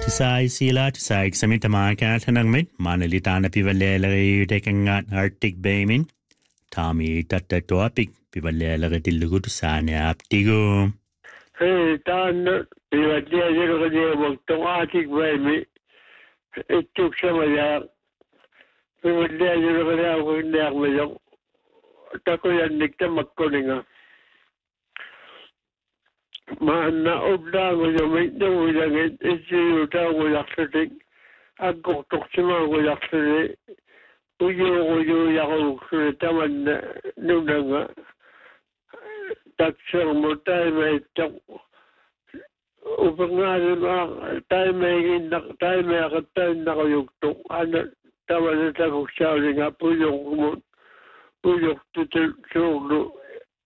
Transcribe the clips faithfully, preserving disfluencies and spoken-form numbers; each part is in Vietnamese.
Tusay sila tusay kami tamakan tanang mit manalita na pivalelari tekangat Arctic Baymin Tommy tatatoapik pivalelari tilugu tusane aptigo. Hey, tan pivalia jero kaya waktu Arctic Baymin itu sama ya pivalia jero kaya aku hendak macam tako yang nikta makkoninga. Mana obda ko yung do yung isi uta ko yaksetik ako toksima ko yaksere uyo uyo yako taman nunanga taksang mo tayo may tak upang nga tayo may tayo may akatay na kayugtong ano taman na takok siya nga puyong kumot puyong tutulog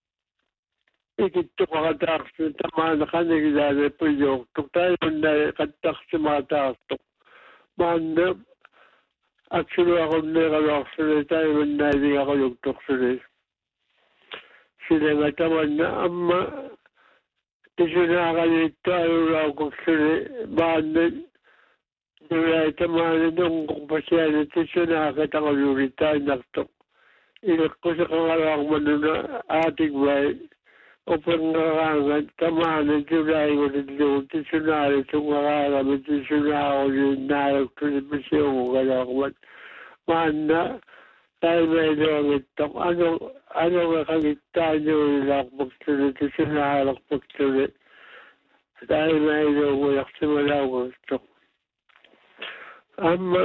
ikit makatak sa tama na kanigilala po yung tuktayo na katak sa matatak. Manda, actually ako na kalaksan tayo na hindi ako yung tuksan. Sila nga tama na ama, isunakalit tayo lang kung sila, manda, nila tama na nung kung pasyan at isunakalit ako yung tayo naktok. Inak ko sa kangarang manuna ating bahay. Upang ngarangan, tamaan ang tunay ko na doon, tisunari itong ngarangan, tisunari ko yung narag ko na bisyo ko kalakman. Mana, tayo may doon ito. Ano, ano nga kagitan nyo yung lakpagtuloy, tisunari lakpagtuloy. Tayo may doon ko laksimalaw ko ito. Ama,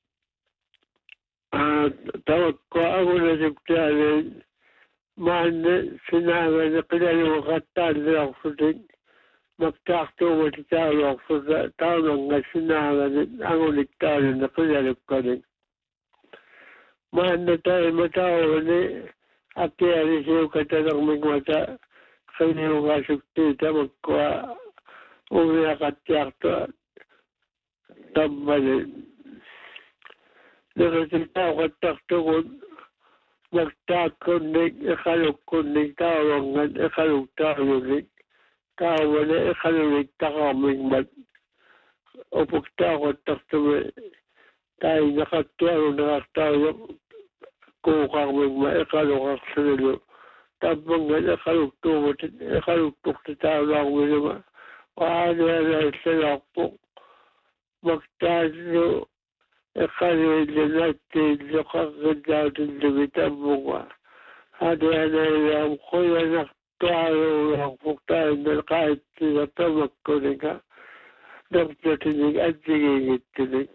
tawag ko ako na suktanin, man sinabi na pinalo kataan lang po din. Magtakto mo si tao lang po sa tao lang nga sinabi ang uliktalo na pinalo ka din. Man na tayo matao ni akyari siya katanang may mata kanyo nga suktita magkuha umiyak at yakto tambalin. Nakasita ko katakto ko magtakunig, ikalukunig, tawangan, ikalugtakunig, tawanan, ikalunig, takaming mat. O pagtakot, taktuwi, tayo nakatiyaro, nakatayo, kukaming mat, ikalukak sunilo. Tabangan, ikalugtumot, ikalugtuk sa tawang minima. Paano yan ay salakpo, magtayo, Ekali natin nakakadating lumitan mo nga. Ano yan ang kuya naktaro ang puktaan na kahit tinatamag ko na nga. Nagtatinig at sigingit tinig.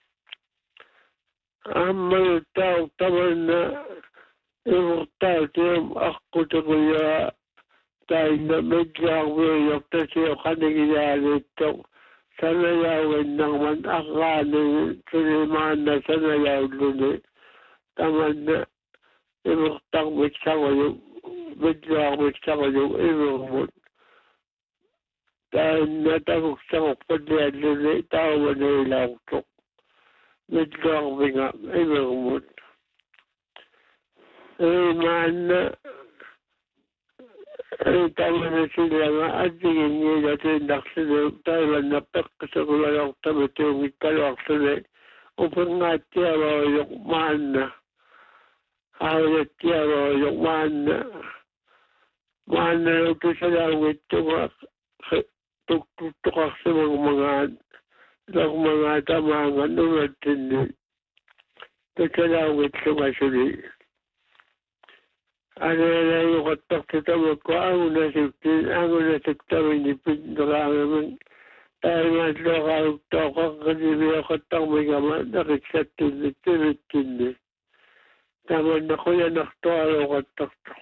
Ang mga tao taman na imuktaw tiyong ako na kuya tayo na medyo ang mayok na siya kanigilala itong sanayawan naman akala siniman na sanayaw luni. Taman na imuktang mitsa ko yung medyo mitsa ko yung imukmut. Dahil nataguksa ko pa niya luni, tawa na ilang tok. Medyo ako mga imukmut. Iman na ay tama na sila nga at tingin niya natin naksina tayo na pagkasagulang tamat yung ikalaksan upang nga tiyaro yung maan na awat tiyaro yung maan na maan na ito sa langit tuktukak sa mga mga ng mga tamangan nung natin ito sa langit sa masuli. Ano na yung katak sa tawag ko, ang nasipin, ang nasiptawin ni Pindraman. Tayo nga ito kaugtokak, kasi may katak may gaman, nakiksatin, tinitin. Taman na ko yan naktuwa yung katak to.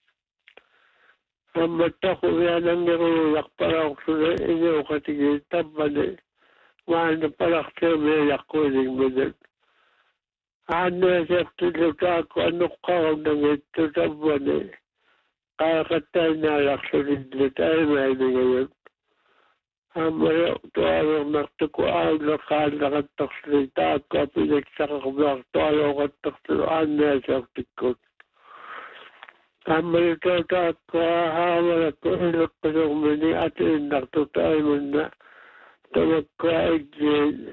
Ang mata ko yan ang nirulak para ako sila, inyo katigil, taman eh. Mahal na palak siya, may yakuling mo. Ano sa tuloy ko, ano ka ng ito sa buwan eh. Kaya ka tayo nalaksanin na tayo may ngayon. Ang mga tuwalong naktukuan na kalakataksita ako, pinagsakakabak tuwalong kataktuan na sa tikot. Ang mga tuwalong ko, hawa na ko, ilok ko ng mani at inaktutaan mo na tamakkaid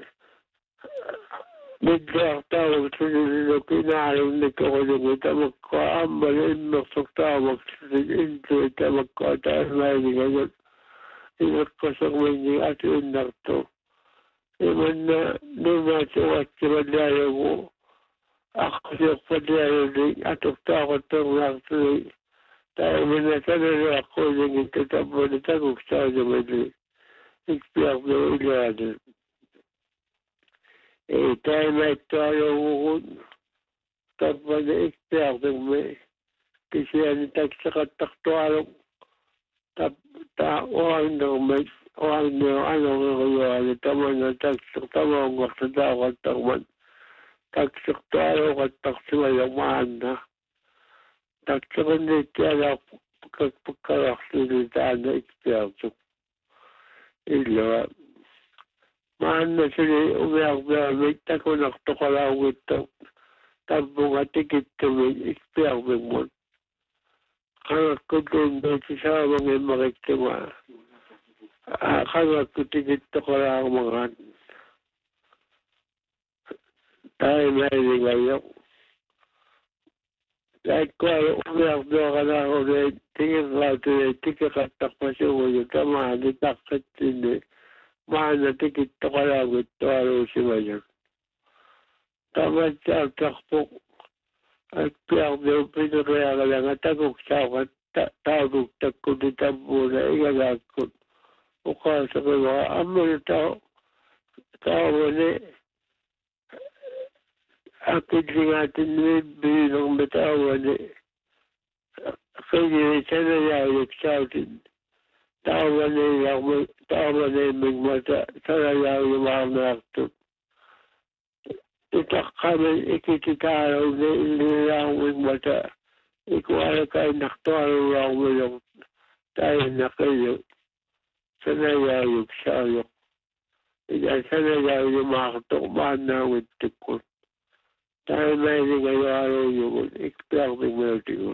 middaaqtaawak sinililokinaarunnikkoqulugu tamakkaa ammali immersortaamaksisik intui tamakkaa taamailigalut ileqqaserminni atuinnartu imanna numaatuwattimallaayugu aqqasiuqpaliayuli atortaaqottornaartui taimana sanaliaqquulingitta tammani takuksaasamali ikpiarlu ilaani ei taimaittualuugun tammani ikpiartummi kisiani taksaqattartualuq tap ta oannermit oanner anoreriuali tamana taksaq tamaungartataaqattarman taksaqtualuqattarsimalumaanna taksaqinniittialaaqpukkalarluli taana ikpiartuq illa maanna sili umiarpiamik takunartoqalaugittaq tammunga tikittumi ikpiarmikmun qangakkutluunniitisaamangimmariktima qangakku tikittoqalaarmangan taimailingayoq laikkualu umiarpiaqalaaruni tingirraatuni tikeqattarpasuguyu tamaani taqqittinni maana tikittoqalaagittualuusimajuk tamatsaartarpuq akpiarniu pineriagalanga takuksaaqa taaguktakkuti tammuuna igagaakkut uqaasaqimaa ammanu tao taawani akilligaatinni biinermi taawani qigiri sanayaayiksaatin taawani yarmi taawani migmata sanayaayimaarnaartut itaqqamin ikititaalawni illilaarmigmata ikualakainartualullaarmiluq tainnaqiyu sanayaayiksaayoq ida sanayaayimaartuq maannaawittikkut taimailingayoaluuyugun ikpiarmigmalutigun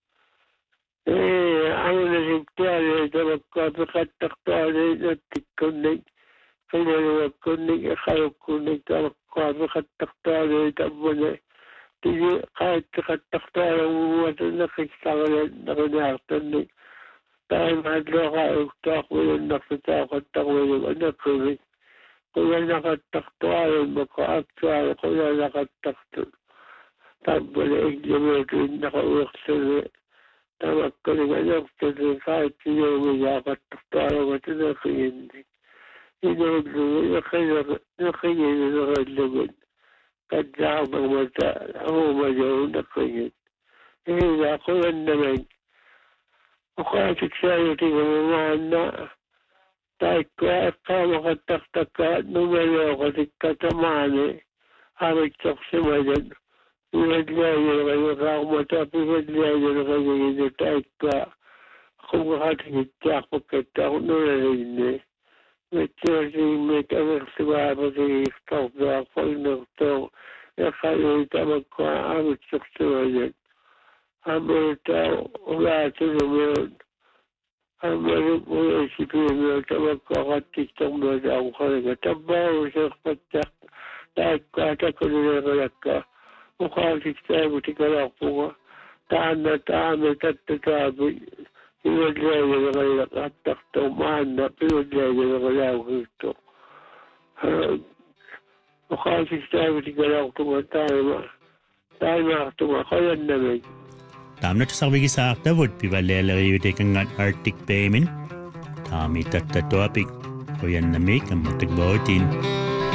ee anunasiptiali tamakkaa piqattartuali nattikkunnik qinaluakkunnik iqalukkunnik tamakkaa piqattartuali tammane tigi qaattiqattartualaguguatu naqissarlet naqinaartannik taimaatluqauktaaqmilunnarsitaaqattaqmiluk anaqqimik qulanaqattartualummaqa aktuali qulanaqattartu tammane iklimuutuinnaqa uiqsuni tamakkunik anertuni qaattiluumigaaqattartualugatunaqiginnik inuullugu iqiginerallugun qaddaarnermata amuumaluunaqigit iigaa qulannamik uqaatiksaalutigumumaanna taikkua iqqaamaqattartakka numalooqatikka tamaani aritsorsimalan pivalliayineqayiqaarmata pivalliayineqayiginu taikkua qumqatigittiarpakkattaarnulalinni mitsuasiimmik anersimaapatigiiqtarpiarpagnertoo iqalui tamakkua aritsorsimalan amultau ulaatunumiun amaluk uyaisipiimiu tamakkaa qattiktormuutaamuqaliga tabbaaruseerpattaq taikkua takulineqalakka uqaatiktaagutikalaarpuga taanna taami tattataapi pivalliayineqalaqattartor maanna pivalliayineqalaagirtor uqaatiktaagutikalaartuga taima taimaartuga qoyannamik Tamna tasawigi sa aktavut pivalleeleriutekangat Arctic Baymin. Tami tattatuapik. Kuyan namik ang matagbautin.